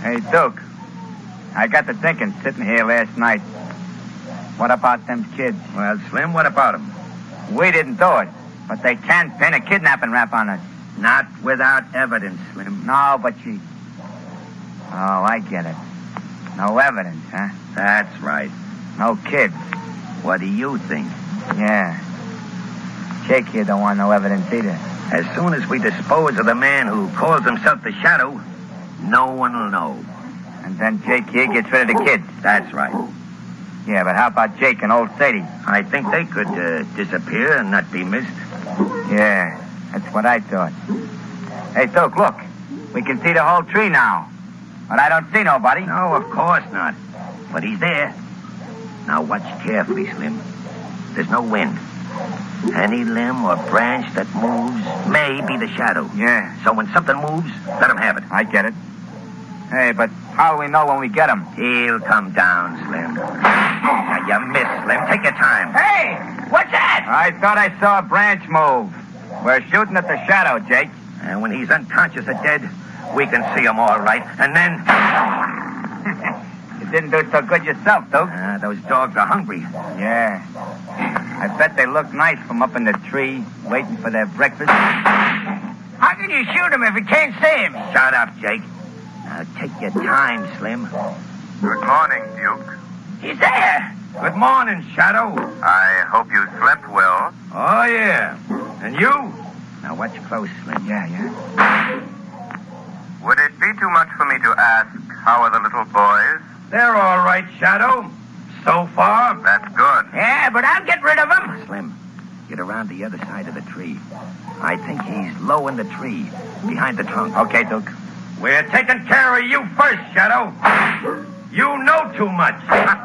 Hey, Duke. I got to thinking sitting here last night. What about them kids? Well, Slim, what about them? We didn't do it, but they can pin a kidnapping rap on us. Not without evidence, Slim. No, but she... Oh, I get it. No evidence, huh? That's right. No kids. What do you think? Yeah. Jake here don't want no evidence either. As soon as we dispose of the man who calls himself the Shadow, no one will know. And then Jake here gets rid of the kids. That's right. Yeah, but how about Jake and old Sadie? I think they could disappear and not be missed. Yeah, that's what I thought. Hey, Duke, look. We can see the whole tree now. But I don't see nobody. No, of course not. But he's there. Now watch carefully, Slim. There's no wind. Any limb or branch that moves may be the Shadow. Yeah. So when something moves, let him have it. I get it. Hey, but how do we know when we get him? He'll come down, Slim. Now, you missed, Slim. Take your time. Hey, what's that? I thought I saw a branch move. We're shooting at the Shadow, Jake. And when he's unconscious or dead, we can see him all right. And then... You didn't do so good yourself, Duke. Those dogs are hungry. Yeah. I bet they look nice from up in the tree, waiting for their breakfast. How can you shoot him if you can't see him? Shut up, Jake. Now, take your time, Slim. Good morning, Duke. He's there. Good morning, Shadow. I hope you slept well. Oh, yeah. And you? Now, watch close, Slim. Yeah. Would it be too much for me to ask, how are the little boys? They're all right, Shadow. So far. That's good. Yeah, but I'll get rid of him. Slim, get around the other side of the tree. I think he's low in the tree, behind the trunk. Okay, Duke. We're taking care of you first, Shadow. You know too much.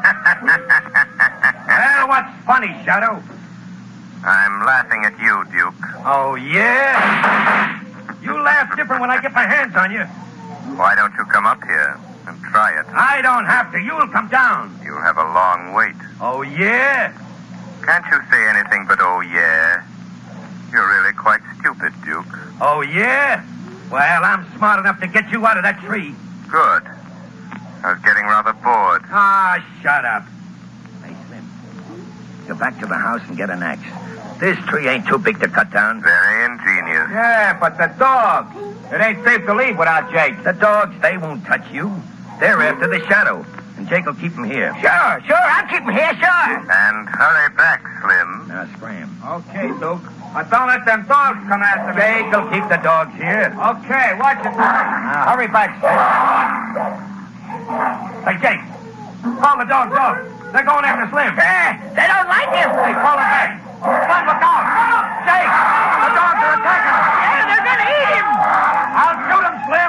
Well, what's funny, Shadow? I'm laughing at you, Duke. Oh, yeah? You laugh different when I get my hands on you. Why don't you come up here and try it? I don't have to. You'll come down. You'll have a long wait. Oh, yeah? Can't you say anything but oh, yeah? You're really quite stupid, Duke. Oh, yeah? Well, I'm smart enough to get you out of that tree. Good. I was getting rather bored. Ah, shut up. Hey, Slim, go back to the house and get an axe. This tree ain't too big to cut down. Very ingenious. Yeah, but the dogs. It ain't safe to leave without Jake. The dogs, they won't touch you. They're after the Shadow. And Jake will keep them here. Sure. I'll keep him here, sure. And hurry back, Slim. Now, scram. Okay, Duke. But don't let them dogs come after me. Jake will keep the dogs here. Okay, watch it. Now, hurry back, Hey, Jake, call the dogs off. They're going after Slim. They don't like him. Hey, call them back. Slim, look out. Jake, the dogs are attacking him. Yeah, they're going to eat him. I'll shoot him, Slim.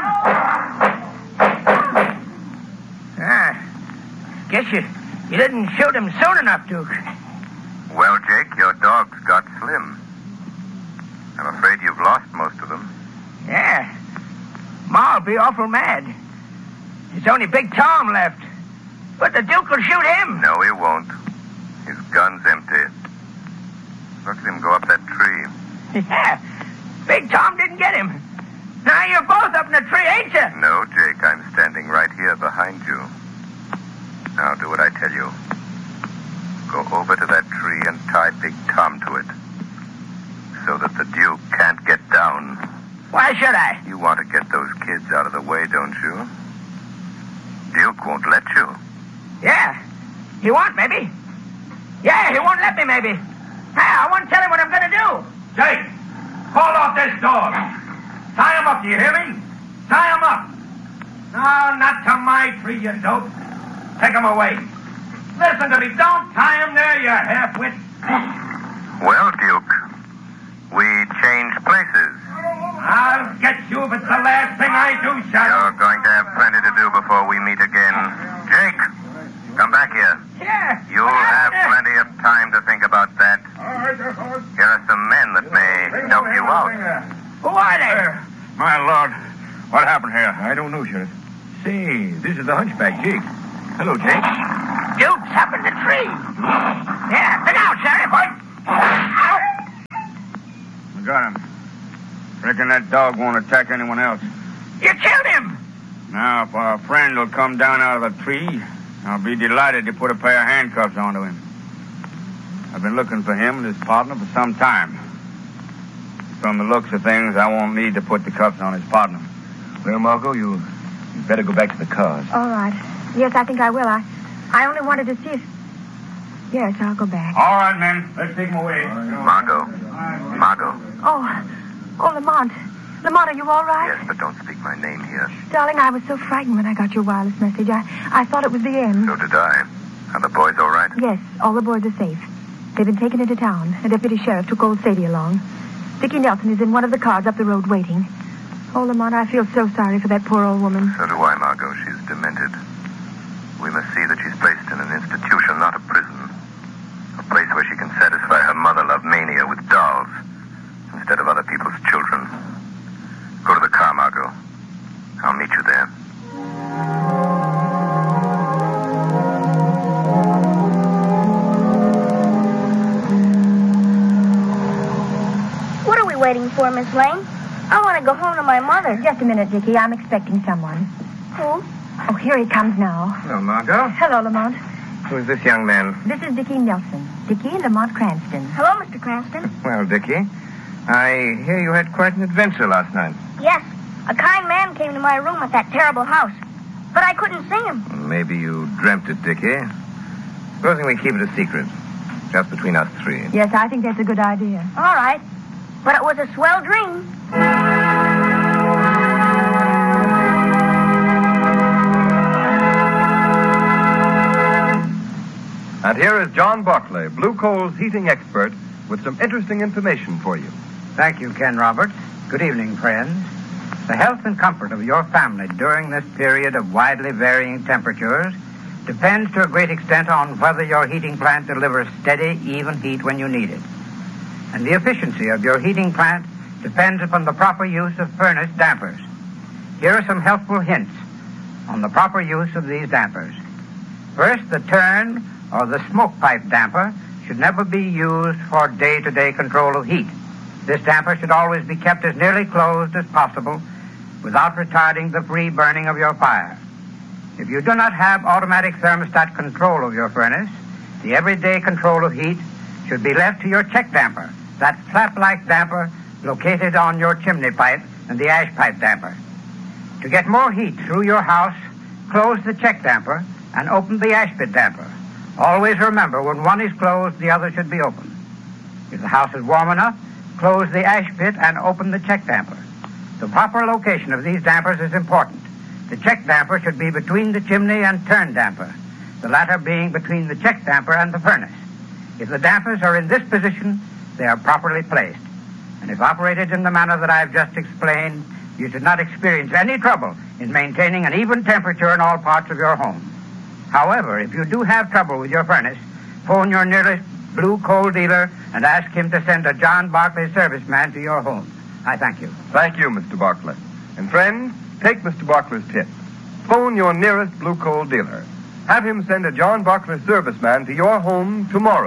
Guess you didn't shoot him soon enough, Duke. Well, Jake, your dogs got Slim. I'm afraid you've lost most of them. Yeah. Ma'll be awful mad. There's only Big Tom left. But the Duke will shoot him. No, he won't. His gun's empty. Look at him go up that tree. Yeah. Big Tom didn't get him. Now you're both up in the tree, ain't you? No, Jake, I'm standing right here behind you. Now do what I tell you. Go over to that tree and tie Big Tom to it. So that the Duke can't get down. Why should I? You want to get those kids out of the way, don't you? Duke won't let you. Yeah. He won't, maybe. Yeah, he won't let me, maybe. Hey, I won't tell him what I'm going to do. Jake, call off this dog. Tie him up, do you hear me? Tie him up. No, not to my tree, you dope. Take him away. Listen to me. Don't tie him there, you half-wit. Well, Duke, we changed places. I'll get you if it's the last thing I do, Shadow. You're going to have plenty to do before we meet again. Jake, come back here. Yeah. You'll have plenty of time to think about that. Here are some men that may help you out. Who are they? My Lord, what happened here? I don't know, Sheriff. Say, this is the hunchback, Jake. Hello, Jake. Duke's up in the tree. Yeah, look out, Sheriff. We got him. Reckon that dog won't attack anyone else. You killed him. Now, if our friend will come down out of the tree, I'll be delighted to put a pair of handcuffs onto him. I've been looking for him and his partner for some time. From the looks of things, I won't need to put the cuffs on his partner. Well, Margot, you better go back to the cars. All right. Yes, I think I will. I only wanted to see if... Yes, I'll go back. All right, men. Let's take him away. Margot. Margot. Oh, Lamont. Lamont, are you all right? Yes, but don't speak my name here. Darling, I was so frightened when I got your wireless message. I thought it was the end. So did I. Are the boys all right? Yes, all the boys are safe. They've been taken into town. A deputy sheriff took old Sadie along. Dickie Nelson is in one of the cars up the road waiting. Oh, Lamont, I feel so sorry for that poor old woman. So do I, Margot. She's demented. We must see that she's placed in an institution, not a prison. A place where she can satisfy her mother-love mania with dolls instead of other people's children. Go to the car, Margot. I'll meet you there. What are we waiting for, Miss Lane? I want to go home to my mother. Just a minute, Dickie. I'm expecting someone. Who? Oh, here he comes now. Hello, Margot. Hello, Lamont. Who's this young man? This is Dickie Nelson. Dickie Lamont Cranston. Hello, Mr. Cranston. Well, Dickie, I hear you had quite an adventure last night. Yes, a kind man came to my room at that terrible house, but I couldn't see him. Maybe you dreamt it, Dickie. Supposing we keep it a secret, just between us three. Yes, I think that's a good idea. All right, but it was a swell dream. And here is John Barclay, Blue Coal's heating expert, with some interesting information for you. Thank you, Ken Roberts. Good evening, friends. The health and comfort of your family during this period of widely varying temperatures depends to a great extent on whether your heating plant delivers steady, even heat when you need it. And the efficiency of your heating plant depends upon the proper use of furnace dampers. Here are some helpful hints on the proper use of these dampers. First, the turn or the smoke pipe damper should never be used for day-to-day control of heat. This damper should always be kept as nearly closed as possible without retarding the free burning of your fire. If you do not have automatic thermostat control of your furnace, the everyday control of heat should be left to your check damper, that flap-like damper located on your chimney pipe and the ash pipe damper. To get more heat through your house, close the check damper and open the ash pit damper. Always remember, when one is closed, the other should be open. If the house is warm enough, close the ash pit and open the check damper. The proper location of these dampers is important. The check damper should be between the chimney and turn damper, the latter being between the check damper and the furnace. If the dampers are in this position, they are properly placed. And if operated in the manner that I've just explained, you should not experience any trouble in maintaining an even temperature in all parts of your home. However, if you do have trouble with your furnace, phone your nearest Blue Coal dealer and ask him to send a John Barclay serviceman to your home. I thank you. Thank you, Mr. Barclay. And friends, take Mr. Barclay's tip. Phone your nearest Blue Coal dealer. Have him send a John Barclay serviceman to your home tomorrow.